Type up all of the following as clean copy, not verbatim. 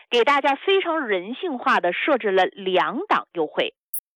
给大家非常人性化的设置了两档优惠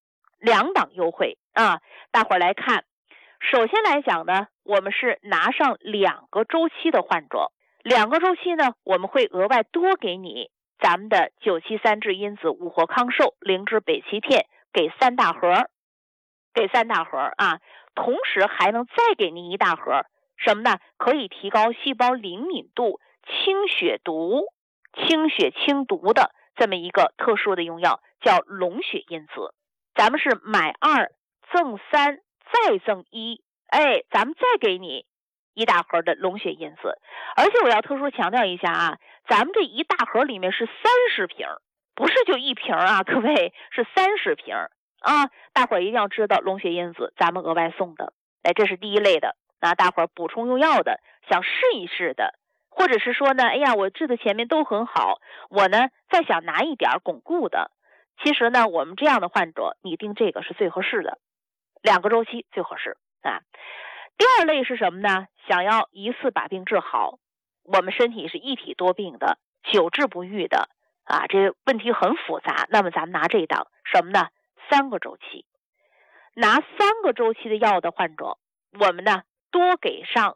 啊。大伙儿来看，首先来讲呢，我们是拿上2个周期的患者，2个周期呢，我们会额外多给你咱们的973质因子五活康寿灵芝北芪片，给3大盒啊，同时还能再给您1大盒，什么呢？可以提高细胞灵敏度、清血清毒的这么一个特殊的用药，叫龙血因子。咱们是买2赠3再赠1，咱们再给你1大盒的龙血因子。而且我要特殊强调一下啊，咱们这1大盒里面是30瓶，不是就1瓶啊，各位，是30瓶啊。大伙儿一定要知道龙血因子咱们额外送的，这是第一类的。那大伙儿补充用药的，想试一试的，或者是说呢，我治的前面都很好，我呢再想拿一点巩固的。其实呢，我们这样的患者，你定这个是最合适的，2个周期最合适啊。第二类是什么呢？想要一次把病治好，我们身体是一体多病的，久治不愈的啊，这问题很复杂。那么咱们拿这档什么呢？3个周期，拿3个周期的药的患者，我们呢多给上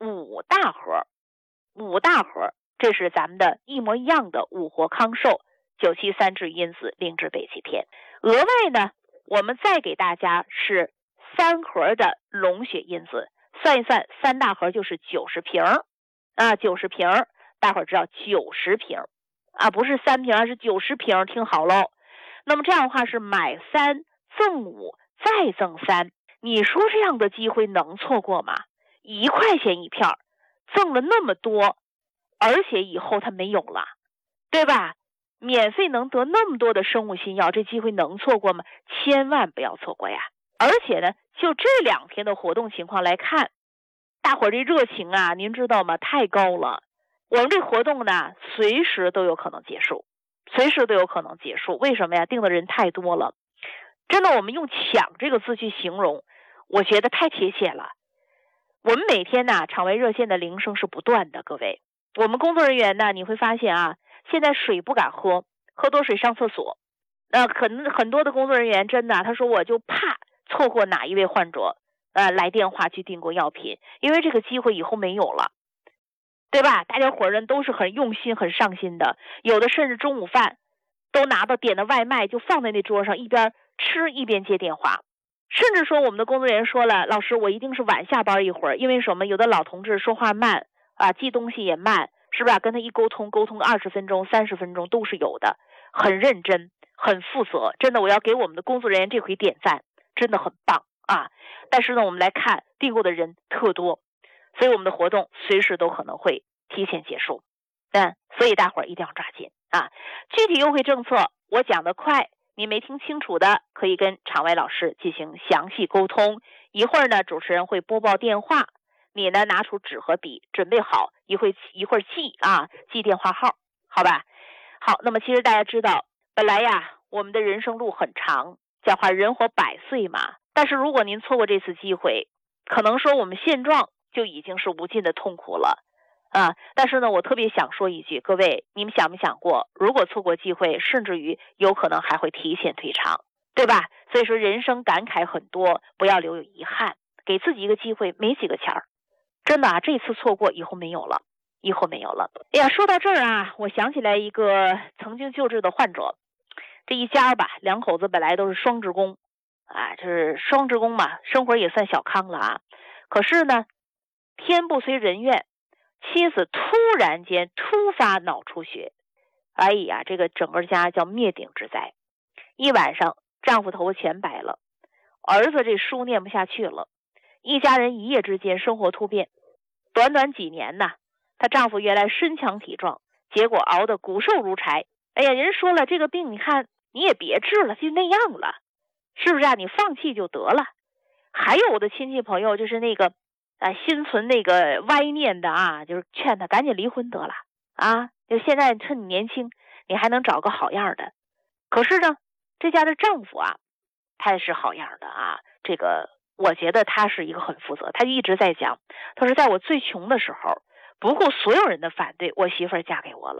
5大盒，这是咱们的一模一样的五活康寿973质因子灵芝北芪片。额外呢，我们再给大家是3盒的龙血因子，算一算3大盒就是90瓶啊，90瓶，大伙儿知道90瓶啊，不是3瓶，而是90瓶，听好喽。那么这样的话是买3赠5再赠3，你说这样的机会能错过吗？1块钱1片，赠了那么多，而且以后它没有了，对吧？免费能得那么多的生物新药，这机会能错过吗？千万不要错过呀！而且呢，就这2天的活动情况来看，大伙儿这热情啊，您知道吗？太高了。我们这活动呢，随时都有可能结束。为什么呀？订的人太多了。真的，我们用抢这个字去形容，我觉得太贴切了。我们每天呢，场外热线的铃声是不断的，各位。我们工作人员呢，你会发现啊，现在水不敢喝多水上厕所。很多的工作人员真的，他说我就怕错过哪一位患者来电话去订过药品，因为这个机会以后没有了，对吧？大家伙人都是很用心很上心的，有的甚至中午饭都拿到点的外卖就放在那桌上，一边吃一边接电话。甚至说我们的工作人员说了，老师我一定是晚下班一会儿，因为什么？有的老同志说话慢啊，记东西也慢，是不是跟他一沟通20分钟30分钟都是有的，很认真很负责。真的，我要给我们的工作人员这回点赞，真的很棒啊。但是呢，我们来看订购的人特多，所以我们的活动随时都可能会提前结束。所以大伙儿一定要抓紧啊。具体优惠政策我讲得快，你没听清楚的可以跟场外老师进行详细沟通。一会儿呢，主持人会播报电话，你呢拿出纸和笔准备好，一会儿记电话号，好吧？好，那么其实大家知道，本来呀我们的人生路很长，讲话人活100岁嘛，但是如果您错过这次机会，可能说我们现状就已经是无尽的痛苦了啊！但是呢，我特别想说一句，各位，你们想没想过，如果错过机会，甚至于有可能还会提前退场，对吧？所以说人生感慨很多，不要留有遗憾，给自己一个机会，没几个钱儿，真的啊，这次错过以后没有了。哎呀，说到这儿啊，我想起来一个曾经救治的患者，这一家吧，2口子本来都是双职工啊，就是双职工嘛，生活也算小康了啊。可是呢，天不遂人愿，妻子突然间突发脑出血，哎呀，这个整个家叫灭顶之灾。一晚上丈夫头发全白了，儿子这书念不下去了，一家人一夜之间生活突变。短短几年呢，她丈夫原来身强体壮，结果熬得骨瘦如柴。哎呀，人说了，这个病你看你也别治了，就那样了，是不是啊？你放弃就得了。还有我的亲戚朋友就是那个心存那个歪念的啊，就是劝他赶紧离婚得了啊，就现在趁你年轻，你还能找个好样的。可是呢，这家的丈夫啊，他也是好样的啊，这个我觉得他是一个很负责，他就一直在讲，他说在我最穷的时候，不顾所有人的反对，我媳妇儿嫁给我了。